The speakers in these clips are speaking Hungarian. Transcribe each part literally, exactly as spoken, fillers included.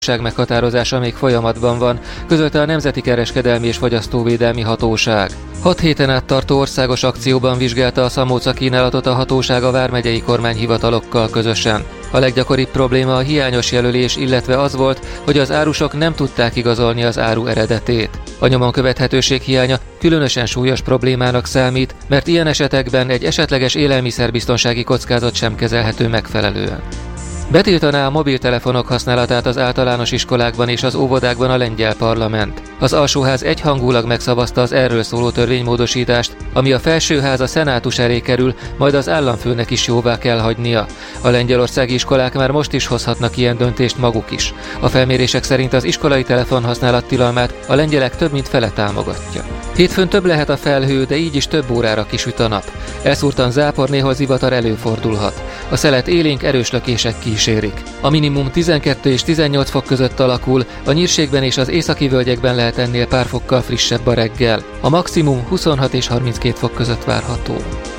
meghatározása még folyamatban van, közölte a Nemzeti Kereskedelmi és Fogyasztóvédelmi Hatóság. Hat héten át tartó országos akcióban vizsgálta a szamóca kínálatot a hatóság a vármegyei kormányhivatalokkal közösen. A leggyakoribb probléma a hiányos jelölés, illetve az volt, hogy az árusok nem tudták igazolni az áru eredetét. A nyomon követhetőség hiánya különösen súlyos problémának számít, mert ilyen esetekben egy esetleges élelmiszerbiztonsági kockázat sem kezelhető megfelelően. Betiltaná a mobiltelefonok használatát az általános iskolákban és az óvodákban a lengyel parlament. Az alsóház egyhangulag megszavazta az erről szóló törvénymódosítást, ami a felsőház a szenátus elé kerül, majd az államfőnek is jóvá kell hagynia. A lengyelországi iskolák már most is hozhatnak ilyen döntést maguk is. A felmérések szerint az iskolai telefonhasználat tilalmát a lengyelek több mint fele támogatja. Hétfőn több lehet a felhő, de így is több órára kisüt a nap. Elszúrtan zápor, néhol zivatar előfordulhat. A szelet élénk erős lökések kísérik. A minimum tizenkettő és tizennyolc fok között alakul, a nyírségben és az északi völgyekben lehet ennél pár fokkal frissebb a reggel. A maximum huszonhat és harminckét fok között várható.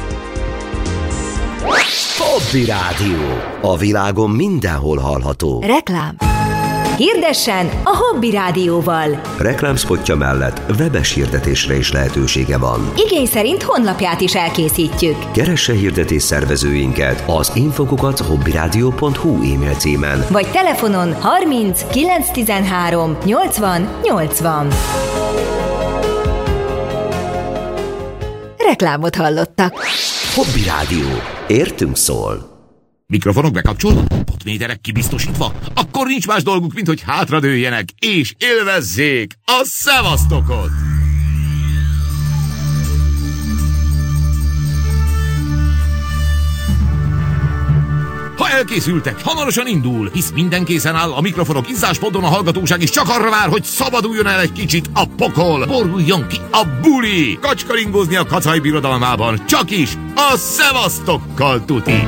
Hobby Rádió. A világon mindenhol hallható. Reklám. Hirdessen a Hobby Rádióval. Reklámspotja mellett webes hirdetésre is lehetősége van. Igény szerint honlapját is elkészítjük. Keresse hirdetés szervezőinket az infokukat hobbyradio pont hu e-mail címen. Vagy telefonon harminc kilenc tizenhárom nyolcvan nyolcvan. Reklámot hallottak. Hobby Rádió. Értünk szól. Mikrofonok bekapcsolva? Potméterek kibiztosítva? Akkor nincs más dolguk, mint hogy hátradőljenek és élvezzék a szevasztokot! Ha elkészültek, hamarosan indul, hisz minden készen áll, a mikrofonok izzáspoddon, a hallgatóság is csak arra vár, hogy szabaduljon el egy kicsit a pokol, boruljon ki a buli, kacskaringózni a kacaj birodalmában, csak is a szevasztokkal tuti!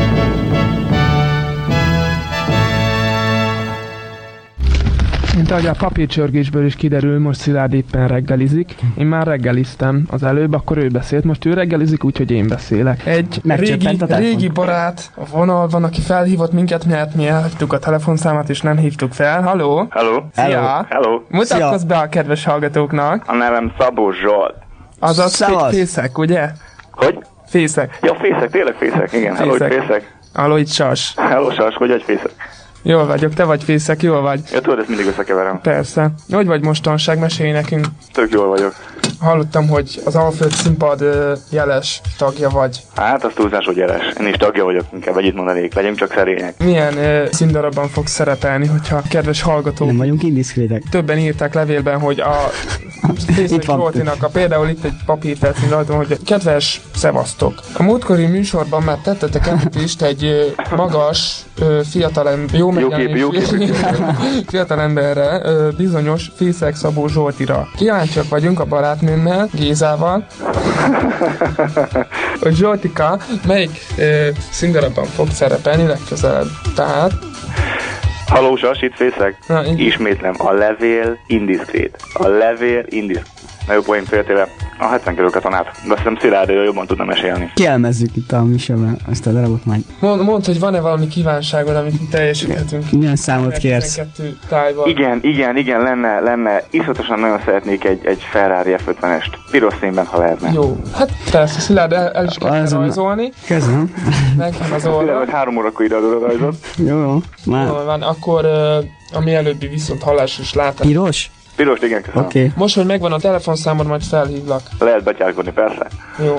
Mint ahogy a papírcsörgésből is kiderül, most Szilárd éppen reggelizik. Én már reggeliztem az előbb, akkor ő beszélt, most ő reggelizik, úgyhogy én beszélek. Egy régi, régi barát a vonalban, aki felhívott minket, mert mi elhagytuk a telefonszámát és nem hívtuk fel. Halló? Halló? Szia! Hello. Mutatkozz be a kedves hallgatóknak. A nevem Szabó Zsolt. Azaz Fészek, ugye? Hogy? Fészek. Ja, Fészek, tényleg Fészek, igen. Hello, itt Fészek. Halló, itt Sas. Hello, Sas, hogy vagy Fészek? Jól vagyok, te vagy Fészek, jól vagy? Ja, tudod, ezt mindig összekeverem. Persze. Hogy vagy mostanság? Mesélj nekünk. Tök jól vagyok. Hallottam, hogy az Alföld színpad uh, jeles tagja vagy. Hát, az túlzás, hogy jeles. Én is tagja vagyok, inkább együtt mondanék, legyünk csak szerények. Milyen uh, színdarabban fogsz szerepelni, hogyha kedves hallgatók... Nem vagyunk indiszkrétek. Többen írták levélben, hogy a Fészek Zsoltinak, a, például itt egy papírfelszín rajta, hogy kedves szevasztok. A múltkori műsorban már tettetek említést egy uh, magas, uh, fiatalember, jó megjelenésű fiatalemberre, uh, bizonyos Fészek Szabó Zsoltira. Kíváncsiak vagyunk a barátnőmmel, Gézával, hogy Zsoltika melyik uh, színdarabban fog szerepelni legközelebb. Tehát... Halló, Sas, itt Fészek. Na, ind- Ismétlem, a levél indiszkrét. A levél indiszkrét. Na jó, poén féltéve. A hetven kiló katonát. De azt hiszem Szilárd jobban tudna mesélni. Kielmezzük itt a műsorban ezt a darabot majd. Mond, mondd, hogy van-e valami kívánságod, amit teljesíthetünk? Milyen számot kérsz? Igen, igen, igen, lenne, lenne. Iszonyatosan nagyon szeretnék egy, egy Ferrari ef ötvenest. Piros színben, ha lehetne. Jó, hát persze, Szilárd, el, el is kell rajzolni. Kezdem. Megvan az oldal. Szilárd, hogy három órakor ideadod a rajzot. Jó, jó. Már. Jó van, akkor uh, a mi előbbi viszont hallás is látás. Piros? Piros, igen, köszönöm. Okay. Most, hogy megvan a telefonszámod, majd felhívlak. Lehet betyárkodni, persze. Jó.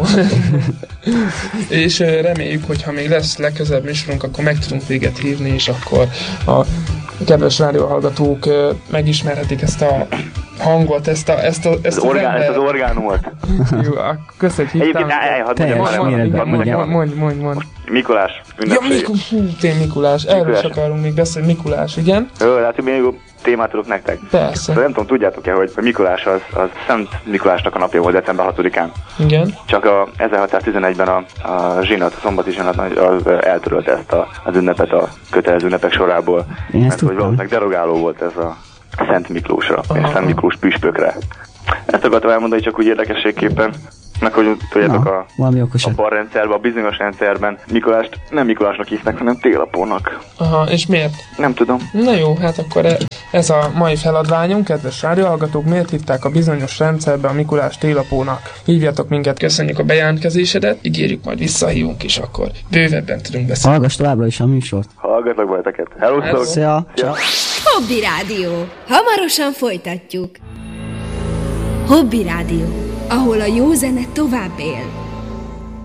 És reméljük, hogy ha még lesz legközelebb műsorunk, akkor meg tudunk véget hívni, és akkor a kedves rádióhallgatók megismerhetik ezt a hangot, ezt a... Ezt, a, ezt, az, orgán, ezt az orgánumot. Jó, köszönjük, hogy hívtál. Egyébként, mondj, mondj, mondj. Mikulás ünnepség. Ja, Mikulás, hú, tény Mikulás, erről is akarunk még beszélni, Mikulás, igen. Jó, hát még jó témát tudok nektek. Persze. De nem tudom, tudjátok-e, hogy a Mikulás az, az Szent Mikulásnak a napja volt december hatodikán. Igen. Csak a ezerhatszáztizenegyben a, a zsinat, a szombati zsinat az eltörölte ezt a, az ünnepet a kötelező ünnepek sorából. Én mert hogy valószínűleg derogáló volt ez a Szent Miklósra, és Szent Miklós püspökre. Ezt akartam elmondani csak úgy érdekességképpen. Meg hogy tudjátok, Na, a, valami okosat. a barrendszerben, a bizonyos rendszerben Mikulást nem Mikulásnak hívnak, hanem Télapónak. Aha, és miért? Nem tudom. Na jó, hát akkor e- ez a mai feladványunk, kedves rádióhallgatók, miért hívták a bizonyos rendszerbe a Mikulás Télapónak? Hívjatok minket, köszönjük a bejelentkezésedet, ígérjük, majd visszahívunk is, akkor bővebben tudunk beszélni. Hallgass továbbra is a műsort. Hallgatlak bajteket. Hello, Szia! Szia. Hobby Rádió. Hamarosan folytatjuk. Hobby Rádió, ahol a jó zene tovább él.